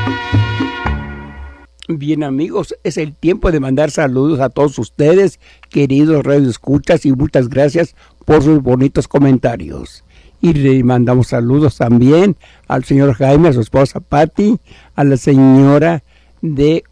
Bien, amigos, es el tiempo de mandar saludos a todos ustedes, queridos radioescuchas, y muchas gracias por sus bonitos comentarios. Y le mandamos saludos también al señor Jaime, a su esposa Patti, a la señora de